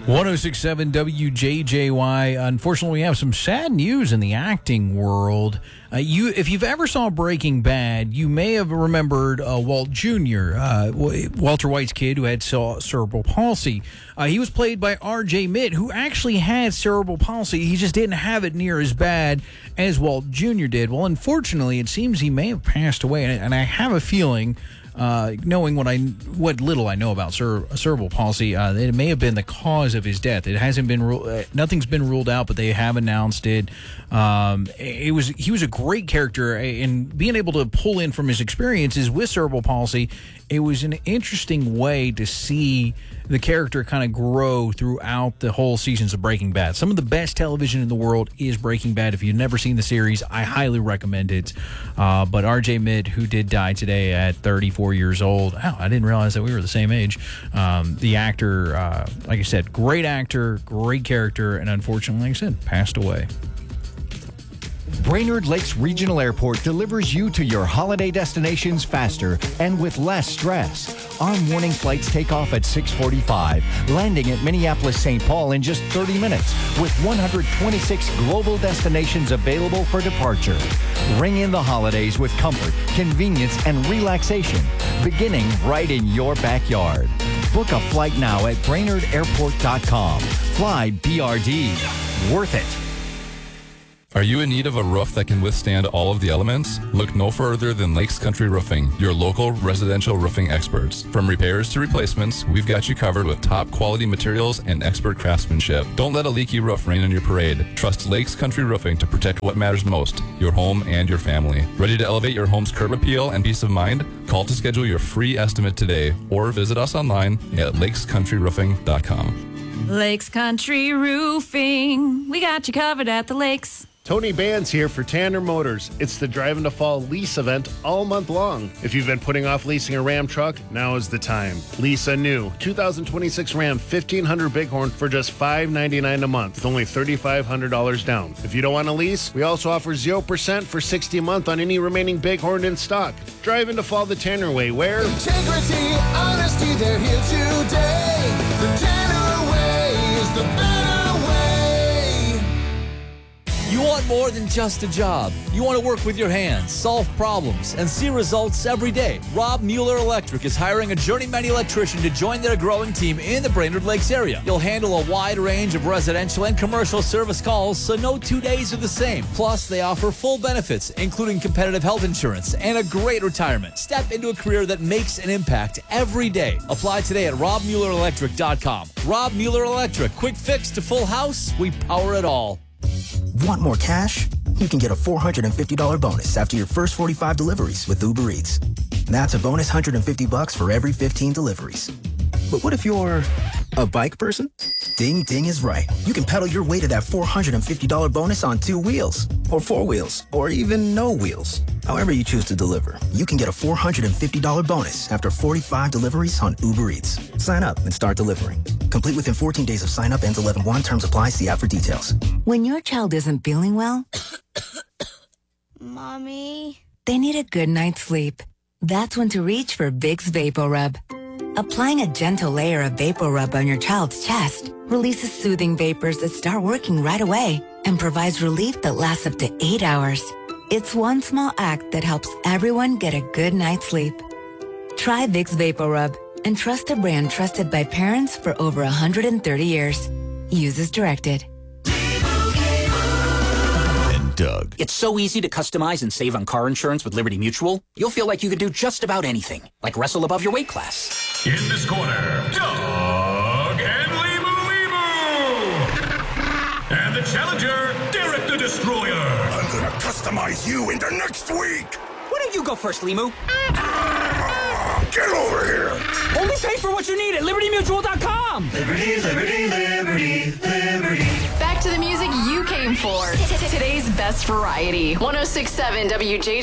1067 WJJY. Unfortunately, we have some sad news in the acting world. If you've ever saw Breaking Bad, you may have remembered Walt Jr., Walter White's kid who had cerebral palsy. He was played by R.J. Mitt, who actually had cerebral palsy. He just didn't have it near as bad as Walt Jr. did. Well, unfortunately, it seems he may have passed away, and I have a feeling, knowing what little I know about cerebral palsy, it may have been the cause of his death. It hasn't been nothing's been ruled out, but they have announced it. He was a great character, and being able to pull in from his experiences with cerebral palsy, it was an interesting way to see the character kind of grow throughout the whole seasons of Breaking Bad. Some of the best television in the world is Breaking Bad. If you've never seen the series, I highly recommend it. But R.J. Mitt, who did die today at 34 years old. Wow, I didn't realize that we were the same age. The actor, like I said, great actor, great character, and unfortunately, like I said, passed away. Brainerd Lakes Regional Airport delivers you to your holiday destinations faster and with less stress. Our morning flights take off at 6:45, landing at Minneapolis-St. Paul in just 30 minutes, with 126 global destinations available for departure. Ring in the holidays with comfort, convenience, and relaxation, beginning right in your backyard. Book a flight now at BrainerdAirport.com. Fly BRD. Worth it. Are you in need of a roof that can withstand all of the elements? Look no further than Lakes Country Roofing, your local residential roofing experts. From repairs to replacements, we've got you covered with top quality materials and expert craftsmanship. Don't let a leaky roof rain on your parade. Trust Lakes Country Roofing to protect what matters most, your home and your family. Ready to elevate your home's curb appeal and peace of mind? Call to schedule your free estimate today or visit us online at lakescountryroofing.com. Lakes Country Roofing. We got you covered at the lakes. Tony Band's here for Tanner Motors. It's the Drive into Fall lease event all month long. If you've been putting off leasing a Ram truck, now is the time. Lease a new 2026 Ram 1500 Bighorn for just $599 a month with only $3,500 down. If you don't want to lease, we also offer 0% for 60 a month on any remaining Bighorn in stock. Drive into Fall the Tanner way, where integrity, honesty, they're here today. The Tanner way is the better way. You want more than just a job. You want to work with your hands, solve problems, and see results every day. Rob Mueller Electric is hiring a journeyman electrician to join their growing team in the Brainerd Lakes area. You'll handle a wide range of residential and commercial service calls, so no 2 days are the same. Plus, they offer full benefits, including competitive health insurance and a great retirement. Step into a career that makes an impact every day. Apply today at robmuellerelectric.com. Rob Mueller Electric. Quick fix to full house. We power it all. Want more cash? You can get a $450 bonus after your first 45 deliveries with Uber Eats. That's a bonus $150 for every 15 deliveries. But what if you're a bike person? Ding Ding is right. You can pedal your way to that $450 bonus on 2 wheels, or 4 wheels, or even no wheels. However you choose to deliver, you can get a $450 bonus after 45 deliveries on Uber Eats. Sign up and start delivering. Complete within 14 days of sign up. Ends 11/1. Terms apply. See app for details. When your child isn't feeling well, Mommy, they need a good night's sleep. That's when to reach for Vicks VapoRub. Applying a gentle layer of VapoRub on your child's chest releases soothing vapors that start working right away and provides relief that lasts up to 8 hours. It's one small act that helps everyone get a good night's sleep. Try Vicks VapoRub and trust a brand trusted by parents for over 130 years. Use as directed. Doug. It's so easy to customize and save on car insurance with Liberty Mutual. You'll feel like you can do just about anything, like wrestle above your weight class. In this corner, Doug and Limu. And the challenger, Derek the Destroyer. I'm gonna customize you into next week. Why don't you go first, Limu? Get over here. Only pay for what you need at LibertyMutual.com. Liberty, liberty, liberty, liberty. Back to the music you came for. Today's best variety. 1067 WJJ.